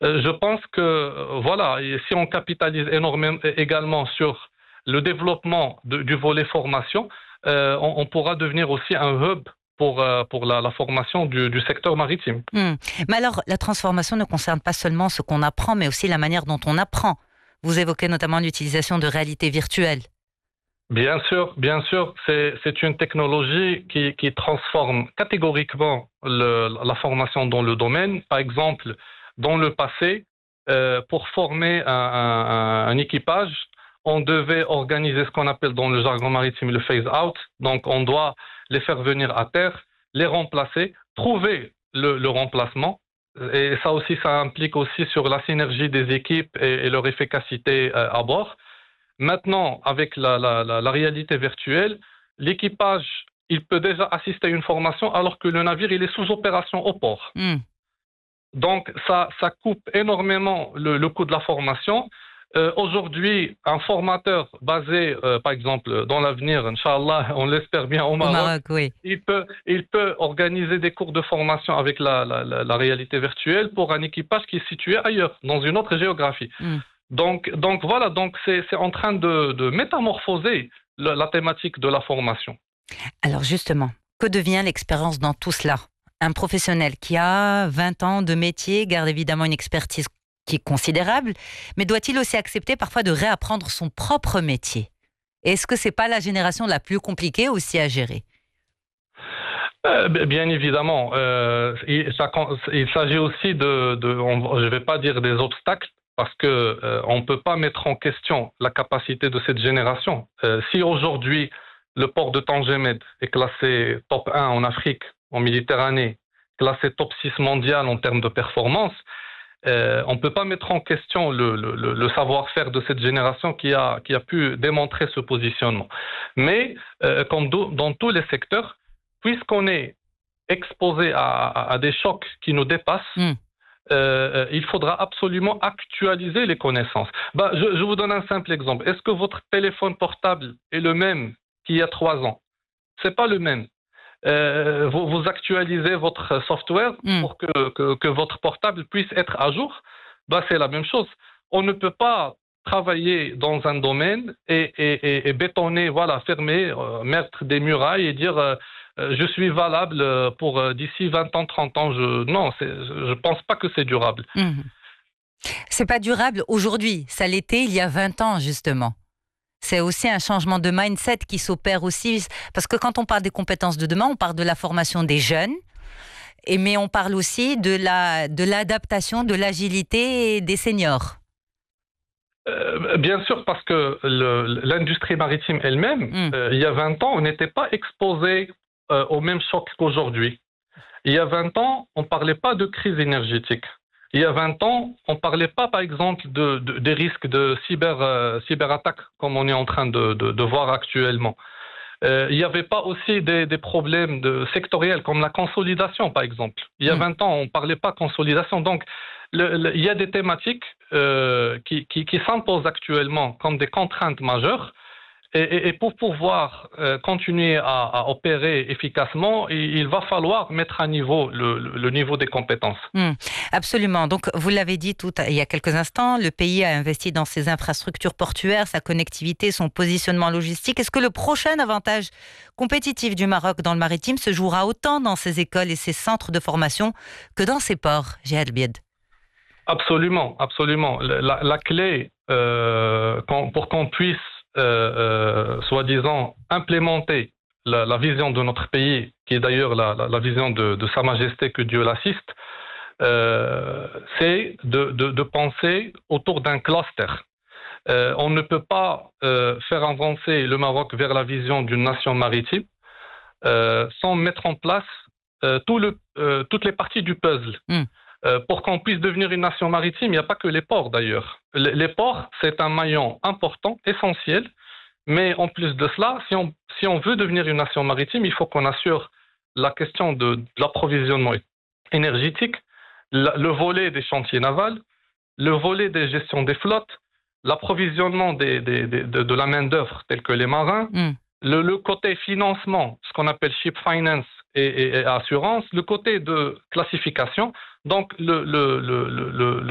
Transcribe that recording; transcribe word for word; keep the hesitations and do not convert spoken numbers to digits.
Euh, je pense que, euh, voilà, et si on capitalise énormément également sur le développement de- du volet formation, euh, on, on pourra devenir aussi un hub pour, euh, pour la, la formation du, du secteur maritime. Hmm. Mais alors, la transformation ne concerne pas seulement ce qu'on apprend, mais aussi la manière dont on apprend. Vous évoquez notamment l'utilisation de réalité virtuelle. Bien sûr, bien sûr, c'est, c'est une technologie qui, qui transforme catégoriquement le- la formation dans le domaine. Par exemple, dans le passé, euh, pour former un, un- un équipage, on devait organiser ce qu'on appelle dans le jargon maritime le phase-out. Donc, on doit les faire venir à terre, les remplacer, trouver le, le remplacement. Et ça aussi, ça implique aussi sur la synergie des équipes et, et leur efficacité euh, à bord. Maintenant, avec la, la, la, la réalité virtuelle, l'équipage, il peut déjà assister à une formation alors que le navire, il est sous opération au port. Hmm. Donc, ça, ça coupe énormément le, le coût de la formation. Euh, aujourd'hui, un formateur basé, euh, par exemple, dans l'avenir, Inch'Allah, on l'espère bien au Au Maroc, Maroc, oui. il peut, il peut organiser des cours de formation avec la, la, la, la réalité virtuelle pour un équipage qui est situé ailleurs, dans une autre géographie. Hmm. Donc, donc voilà, donc c'est, c'est en train de, de métamorphoser le- la thématique de la formation. Alors justement, que devient l'expérience dans tout cela? Un professionnel qui a vingt ans de métier garde évidemment une expertise qui est considérable, mais doit-il aussi accepter parfois de réapprendre son propre métier? Est-ce que c'est pas la génération la plus compliquée aussi à gérer? Euh, b- bien évidemment, euh, il, ça con- il s'agit aussi de, de on- je ne vais pas dire des obstacles, parce que euh, on ne peut pas mettre en question la capacité de cette génération. Euh, si aujourd'hui le port de Tangemed est classé top un en Afrique, en Méditerranée, classé top six mondial en termes de performance, Euh, on ne peut pas mettre en question le, le, le, le savoir-faire de cette génération qui a, qui a pu démontrer ce positionnement. Mais, euh, comme do, dans tous les secteurs, puisqu'on est exposé à, à, à des chocs qui nous dépassent, Hmm. euh, il faudra absolument actualiser les connaissances. Bah, je, je vous donne un simple exemple. Est-ce que votre téléphone portable est le même qu'il y a trois ans? C'est pas le même. Euh, vous, vous actualisez votre software Hmm. pour que, que, que votre portable puisse être à jour, bah, c'est la même chose. On ne peut pas travailler dans un domaine et, et, et, et bétonner, voilà, fermer, euh, mettre des murailles et dire euh, euh, je suis valable pour euh, d'ici vingt ans, trente ans. Je, non, c'est, je ne pense pas que c'est durable. Hmm. C'est pas durable aujourd'hui, ça l'était il y a vingt ans justement. C'est aussi un changement de mindset qui s'opère aussi, parce que quand on parle des compétences de demain, on parle de la formation des jeunes, et, mais on parle aussi de la, de l'adaptation, de l'agilité des seniors. Euh, bien sûr, parce que le, l'industrie maritime elle-même, Hmm. euh, il y a vingt ans, on n'était pas exposé euh, au même choc qu'aujourd'hui. Il y a vingt ans, on ne parlait pas de crise énergétique. Il y a vingt ans, on ne parlait pas, par exemple, de, de, des risques de cyber, euh, cyberattaque, comme on est en train de, de, de voir actuellement. Euh, il n'y avait pas aussi des, des problèmes de, sectoriels, comme la consolidation, par exemple. Il y a Hmm. vingt ans, on ne parlait pas consolidation. Donc, le, le, il y a des thématiques euh, qui, qui, qui s'imposent actuellement comme des contraintes majeures. Et, et, et pour pouvoir euh, continuer à, à opérer efficacement, il, il va falloir mettre à niveau le, le, le niveau des compétences. Hmm. Absolument. Donc, vous l'avez dit tout à, il y a quelques instants, le pays a investi dans ses infrastructures portuaires, sa connectivité, son positionnement logistique. Est-ce que le prochain avantage compétitif du Maroc dans le maritime se jouera autant dans ses écoles et ses centres de formation que dans ses ports, Jihad Bied? Absolument, absolument. La, la clé euh, qu'on, pour qu'on puisse, euh, euh, soi-disant, implémenter la, la vision de notre pays, qui est d'ailleurs la, la, la vision de, de Sa Majesté, que Dieu l'assiste, euh, c'est de, de, de penser autour d'un cluster. Euh, on ne peut pas euh, faire avancer le Maroc vers la vision d'une nation maritime euh, sans mettre en place euh, tout le, euh, toutes les parties du puzzle. Hmm. Euh, pour qu'on puisse devenir une nation maritime, il n'y a pas que les ports d'ailleurs. Les, les ports, c'est un maillon important, essentiel, mais en plus de cela, si on, si on veut devenir une nation maritime, il faut qu'on assure la question de, de l'approvisionnement énergétique, la, le volet des chantiers navals, le volet des gestions des flottes, l'approvisionnement des, des, des, de, de la main-d'œuvre, telle que les marins, Hmm. le, le côté financement, ce qu'on appelle ship finance et, et, et assurance, le côté de classification. Donc, le, le, le, le, le